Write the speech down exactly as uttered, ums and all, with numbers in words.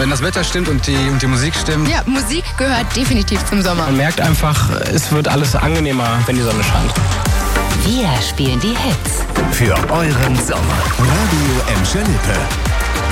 Wenn das Wetter stimmt und die, und die Musik stimmt. Ja, Musik gehört definitiv zum Sommer. Man merkt einfach, es wird alles angenehmer, wenn die Sonne scheint. Wir spielen die Hits. Für euren Sommer. Radio Emscher Lippe.